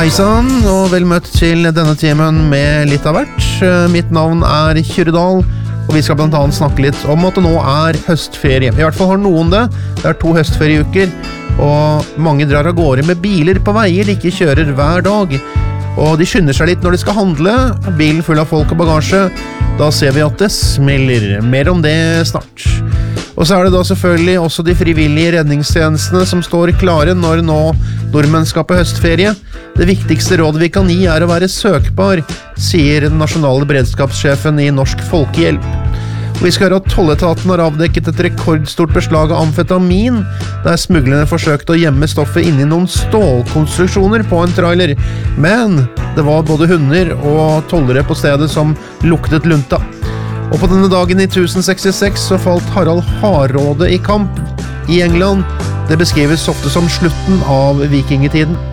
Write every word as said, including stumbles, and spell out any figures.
Hei sann, og vel møtt til denne timen med litt av hvert. Mitt navn er Kyrre Dahl, og vi skal blant annet snakke litt om at det nå er høstferie. I hvert fall har noen det. Det er to høstferieuker, og mange drar av gårde med biler på veier de ikke kjører hver dag. Og de skynder seg litt når de skal handle, bilen full av folk og bagasje. Da ser vi at det smeller. Mer om det snart. Og så er det da selvfølgelig også de frivillige redningstjenestene som står klare når nå nordmenn skal på høstferie. Det viktigste rådet vi kan gi er å være søkbar, sier den nasjonale beredskapssjefen i Norsk Folkehjelp. Og vi skal høre at tolletaten har avdekket et rekordstort beslag av amfetamin, der smuglerne forsøkte å gjemme stoffet inni noen stålkonstruksjoner på en trailer. Men det var både hunder og tollere på stedet som luktet lunta. Og på denne dagen i tusen sekstiseks så falt Harald Hardråde i kamp i England. Det beskrives ofte som slutten av vikingetiden.